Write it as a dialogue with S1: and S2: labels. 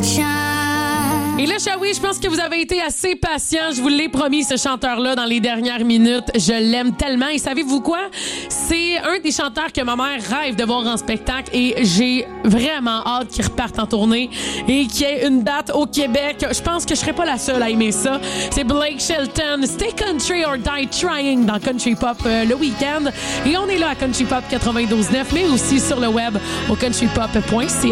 S1: Et là, Shawi, je pense que vous avez été assez patient. Je vous l'ai promis, ce chanteur-là, dans les dernières minutes. Je l'aime tellement. Et savez-vous quoi? C'est un des chanteurs que ma mère rêve de voir en spectacle et j'ai vraiment hâte qu'il reparte en tournée et qu'il y ait une date au Québec. Je pense que je serais pas la seule à aimer ça. C'est Blake Shelton. Stay Country or Die Trying dans Country Pop le week-end. Et on est là à Country Pop 92.9, mais aussi sur le web au countrypop.ca.